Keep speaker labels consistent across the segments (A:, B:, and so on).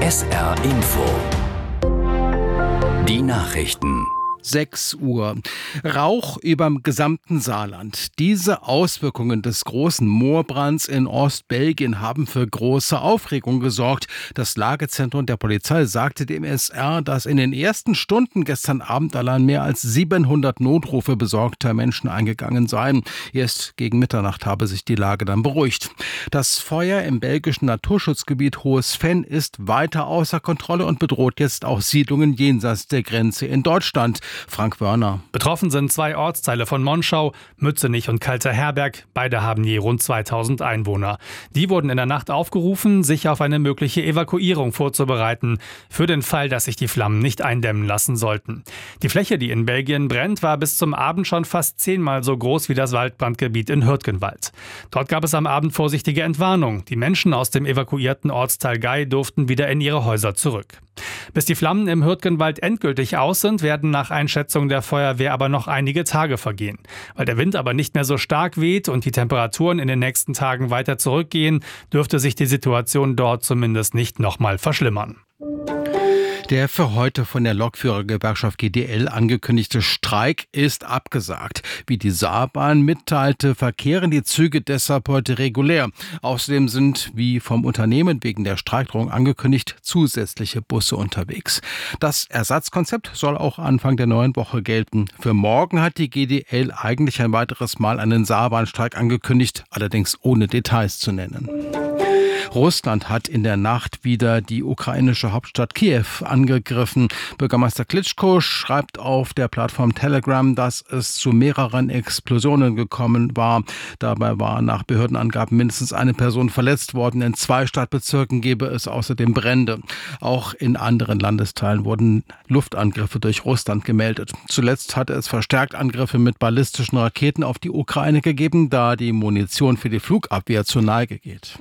A: SR Info. Die Nachrichten.
B: 6 Uhr. Rauch überm gesamten Saarland. Diese Auswirkungen des großen Moorbrands in Ostbelgien haben für große Aufregung gesorgt. Das Lagezentrum der Polizei sagte dem SR, dass in den ersten Stunden gestern Abend allein mehr als 700 Notrufe besorgter Menschen eingegangen seien. Erst gegen Mitternacht habe sich die Lage dann beruhigt. Das Feuer im belgischen Naturschutzgebiet Hohes Venn ist weiter außer Kontrolle und bedroht jetzt auch Siedlungen jenseits der Grenze in Deutschland. Frank Wörner.
C: Betroffen sind 2 Ortsteile von Monschau, Mützenich und Kalter-Herberg. Beide haben je rund 2000 Einwohner. Die wurden in der Nacht aufgerufen, sich auf eine mögliche Evakuierung vorzubereiten, für den Fall, dass sich die Flammen nicht eindämmen lassen sollten. Die Fläche, die in Belgien brennt, war bis zum Abend schon fast 10-mal so groß wie das Waldbrandgebiet in Hürtgenwald. Dort gab es am Abend vorsichtige Entwarnung. Die Menschen aus dem evakuierten Ortsteil Gei durften wieder in ihre Häuser zurück. Bis die Flammen im Hürtgenwald endgültig aus sind, werden nach Einschätzung der Feuerwehr aber noch einige Tage vergehen. Weil der Wind aber nicht mehr so stark weht und die Temperaturen in den nächsten Tagen weiter zurückgehen, dürfte sich die Situation dort zumindest nicht nochmal verschlimmern.
B: Der für heute von der Lokführergewerkschaft GDL angekündigte Streik ist abgesagt. Wie die Saarbahn mitteilte, verkehren die Züge deshalb heute regulär. Außerdem sind, wie vom Unternehmen wegen der Streikdrohung angekündigt, zusätzliche Busse unterwegs. Das Ersatzkonzept soll auch Anfang der neuen Woche gelten. Für morgen hat die GDL eigentlich ein weiteres Mal einen Saarbahnstreik angekündigt, allerdings ohne Details zu nennen. Russland hat in der Nacht wieder die ukrainische Hauptstadt Kiew angegriffen. Bürgermeister Klitschko schreibt auf der Plattform Telegram, dass es zu mehreren Explosionen gekommen war. Dabei war nach Behördenangaben mindestens eine Person verletzt worden. In 2 Stadtbezirken gebe es außerdem Brände. Auch in anderen Landesteilen wurden Luftangriffe durch Russland gemeldet. Zuletzt hatte es verstärkt Angriffe mit ballistischen Raketen auf die Ukraine gegeben, da die Munition für die Flugabwehr zur Neige geht.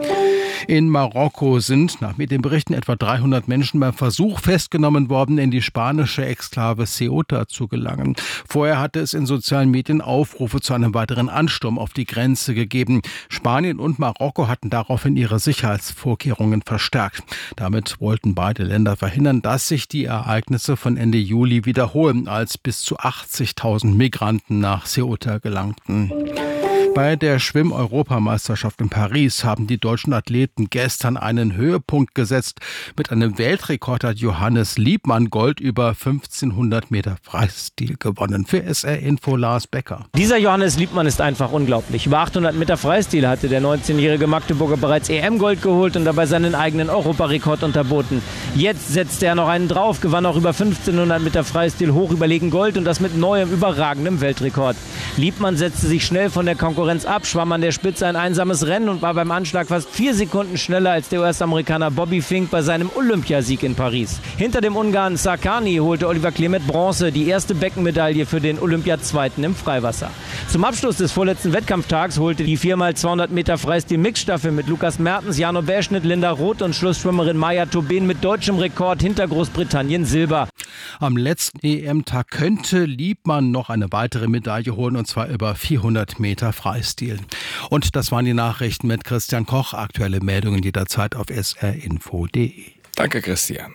B: In Marokko sind nach Medienberichten etwa 300 Menschen beim Versuch festgenommen worden, in die spanische Exklave Ceuta zu gelangen. Vorher hatte es in sozialen Medien Aufrufe zu einem weiteren Ansturm auf die Grenze gegeben. Spanien und Marokko hatten daraufhin ihre Sicherheitsvorkehrungen verstärkt. Damit wollten beide Länder verhindern, dass sich die Ereignisse von Ende Juli wiederholen, als bis zu 80.000 Migranten nach Ceuta gelangten. Bei der Schwimm-Europameisterschaft in Paris haben die deutschen Athleten gestern einen Höhepunkt gesetzt. Mit einem Weltrekord hat Johannes Liebmann Gold über 1500 Meter Freistil gewonnen. Für SR Info Lars Becker.
D: Dieser Johannes Liebmann ist einfach unglaublich. Über 800 Meter Freistil hatte der 19-jährige Magdeburger bereits EM-Gold geholt und dabei seinen eigenen Europarekord unterboten. Jetzt setzte er noch einen drauf, gewann auch über 1500 Meter Freistil hoch überlegen Gold und das mit neuem, überragendem Weltrekord. Liebmann setzte sich schnell von der Konkurrenz ab, schwamm an der Spitze ein einsames Rennen und war beim Anschlag fast 4 Sekunden schneller als der US-Amerikaner Bobby Fink bei seinem Olympiasieg in Paris. Hinter dem Ungarn Sarkany holte Oliver Klemet Bronze, die erste Beckenmedaille für den Olympiazweiten im Freiwasser. Zum Abschluss des vorletzten Wettkampftags holte die 4x200 Meter Freistil-Mixstaffel mit Lukas Mertens, Jano Bärschnitt, Linda Roth und Schlussschwimmerin Maja Tobin mit deutschem Rekord hinter Großbritannien Silber.
B: Am letzten EM-Tag könnte Liebmann noch eine weitere Medaille holen, und zwar über 400 Meter Freistil. Und das waren die Nachrichten mit Christian Koch. Aktuelle Meldungen jederzeit auf srinfo.de.
E: Danke, Christian.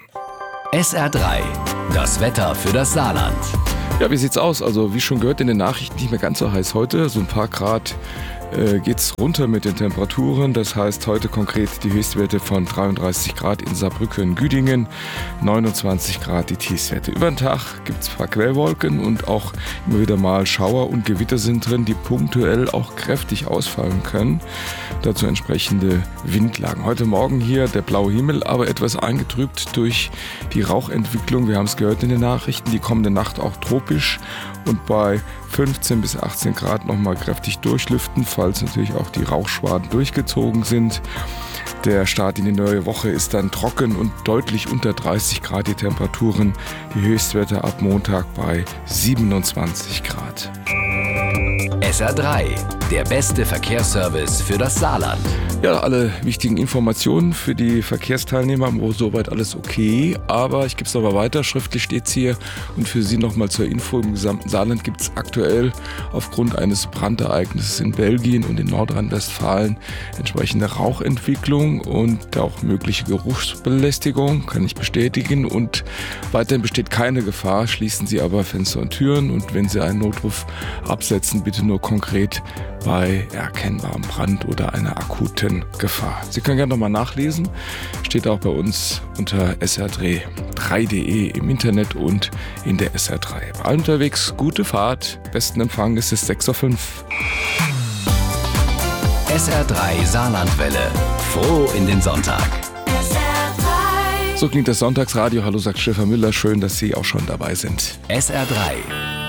A: SR3, das Wetter für das Saarland.
E: Ja, wie sieht's aus? Also, wie schon gehört in den Nachrichten, nicht mehr ganz so heiß heute. So ein paar Grad geht's runter mit den Temperaturen. Das heißt, heute konkret die Höchstwerte von 33 Grad in Saarbrücken, Güdingen, 29 Grad die Tiefstwerte. Über den Tag gibt's ein paar Quellwolken und auch immer wieder mal Schauer und Gewitter sind drin, die punktuell auch kräftig ausfallen können. Dazu entsprechende Windlagen. Heute Morgen hier der blaue Himmel, aber etwas eingetrübt durch die Rauchentwicklung. Wir haben es gehört in den Nachrichten, die kommende Nacht auch tropisch und bei 15 bis 18 Grad nochmal kräftig durchlüften, falls natürlich auch die Rauchschwaden durchgezogen sind. Der Start in die neue Woche ist dann trocken und deutlich unter 30 Grad die Temperaturen. Die Höchstwerte ab Montag bei 27 Grad.
A: SR3 der beste Verkehrsservice für das Saarland.
E: Ja, alle wichtigen Informationen für die Verkehrsteilnehmer, soweit alles okay. Aber ich gebe es aber weiter, schriftlich steht es hier. Und für Sie nochmal zur Info, im gesamten Saarland gibt es aktuell aufgrund eines Brandereignisses in Belgien und in Nordrhein-Westfalen entsprechende Rauchentwicklung und auch mögliche Geruchsbelästigung, kann ich bestätigen. Und weiterhin besteht keine Gefahr, schließen Sie aber Fenster und Türen. Und wenn Sie einen Notruf absetzen, bitte nur konkret bei erkennbarem Brand oder einer akuten Gefahr. Sie können gerne nochmal nachlesen, steht auch bei uns unter sr3.de im Internet und in der SR3. Bei allen unterwegs, gute Fahrt, besten Empfang, es ist 6:05 Uhr.
A: SR3 Saarlandwelle. Froh in den Sonntag.
E: So klingt das Sonntagsradio. Hallo, sagt Stefan Müller. Schön, dass Sie auch schon dabei sind.
A: SR3